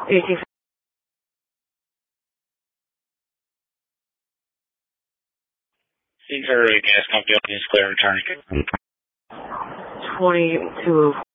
18. Cedar Gas Company is clear return. 22.